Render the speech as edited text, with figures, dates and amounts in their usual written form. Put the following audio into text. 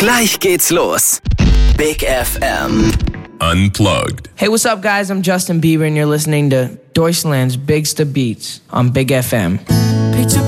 Gleich geht's los. Big FM. Unplugged. Hey, what's up, guys? I'm Justin Bieber, and you're listening to Deutschland's Bigsta Beats on Big FM.